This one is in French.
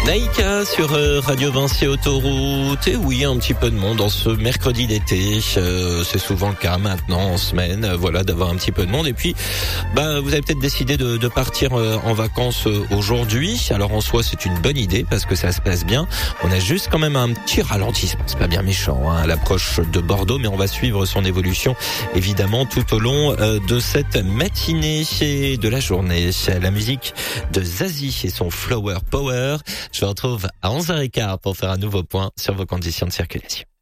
Naïka sur Radio Vinci Autoroute. Et oui, un petit peu de monde en ce mercredi d'été. C'est souvent le cas maintenant en semaine. Voilà, d'avoir un petit peu de monde. Et puis, vous avez peut-être décidé de partir en vacances aujourd'hui. Alors en soi, c'est une bonne idée parce que ça se passe bien. On a juste quand même un petit ralentissement. C'est pas bien méchant à l'approche de Bordeaux, mais on va suivre son évolution évidemment tout au long de cette matinée et de la journée. La musique de Zazie et son Flower Power. Je vous retrouve à 11h15 pour faire un nouveau point sur vos conditions de circulation.